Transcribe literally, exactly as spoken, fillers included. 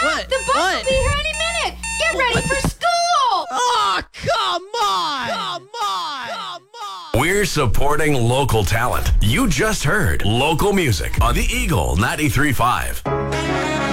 What? The bus What? will be here any minute. Get ready for school. Oh, come on! Come on! Come on! We're supporting local talent. You just heard local music on the Eagle ninety-three point five.